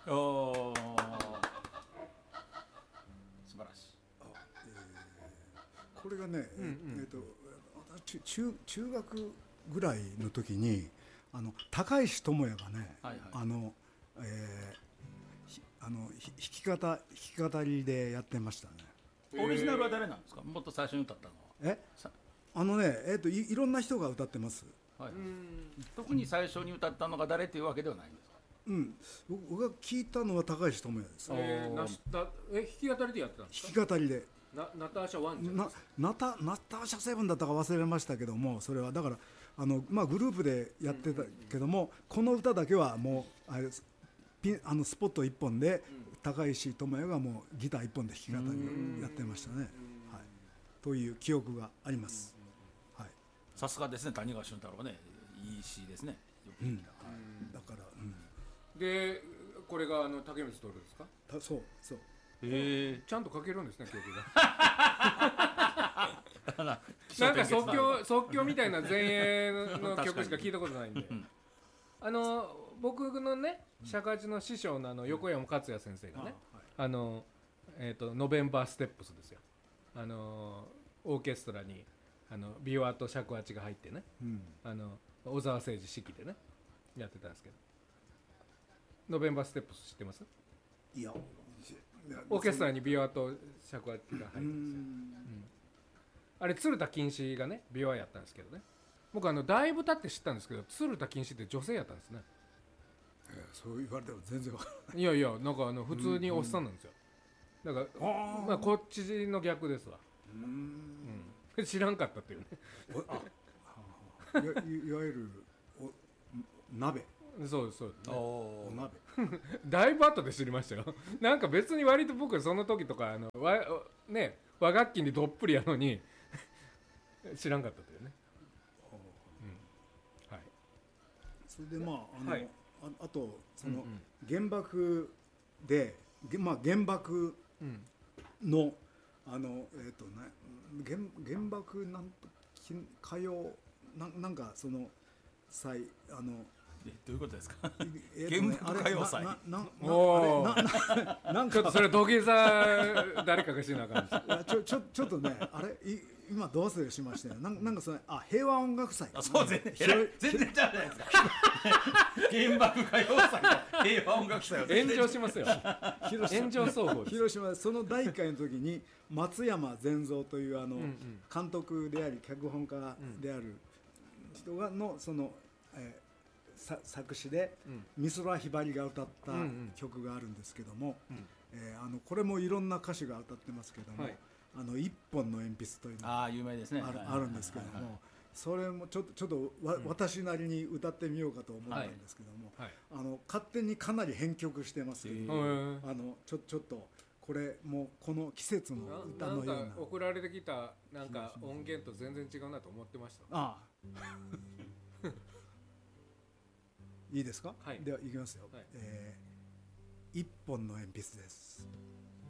お素晴らしい。 これがね、私中学ぐらいの時に高石智也がね、 はいはい、 弾き語りでやってましたね。 オリジナルは誰なんですか？もっと最初に歌ったのは。 いろんな人が歌ってます。 はい、特に最初に歌ったのが誰というわけではないんですか？ 僕が聞いたのは高石智也です。 弾き語りでやってたんですか？ 弾き語りでナターシャワンじゃないですか？ ナターシャセブンだったか忘れましたけども、それはだからグループでやってたけども、この歌だけはもうスポット一本で、高石智也がもうギター一本で弾き語りをやってましたね、はい、という記憶があります。 さすがですね、谷川俊太郎ね、いい詩ですね。よく見た、 だから、 でこれが竹光徹ですか？ そうちゃんと書けるんですね、曲がなんか即興みたいな前衛の曲しか聞いたことないんで僕のね尺八の師匠の横山克也先生がね、ノベンバーステップスですよ。オーケストラにビワと尺八が入ってね、小沢誠二指揮でねやってたんですけど、ノベンバーステップス知ってます？ いや、 オーケストラにビワと尺八が入るんですよ。あれ鶴田金枝がねビワやったんですけどね、僕だいぶ経って知ったんですけど、鶴田金枝って女性やったんですね。 そう言われても全然わからない。 いやいや、なんか普通におっさんなんですよ。だから、こっちの逆ですわ。知らんかったっていうねいわゆる鍋。 そうですそうです、 お鍋だいぶ後で知りましたよなんか別に割と僕その時とか和楽器にどっぷりやのに知らんかったというね、はい。 それであとその原爆で、原爆の原爆なんと歌謡なんかその際どういうことですか？ 原爆歌謡祭。 ちょっとそれ土下座誰かがしなあかんですちょっとね、あれ今ど忘れしましたよ。なんかそれ平和音楽祭。 そう全然ちゃうじゃないですか原爆歌謡祭と平和音楽祭を炎上しますよ炎上奏法です。 広島でその第1回の時に松山善三という監督であり脚本家である人がのその作詞で美空ひばりが歌った曲があるんですけども、これもいろんな歌手が歌ってますけども、一本の鉛筆というのが有名ですね、 あるんですけども、それもちょっと私なりに歌ってみようかと思ったんですけども、勝手にかなり編曲してますけど、ちょっとこれもこの季節の歌のような、 なんか送られてきたなんか音源と全然違うなと思ってました。 いいですか？ はい、 ではいきますよ。 はい、 一本の鉛筆です。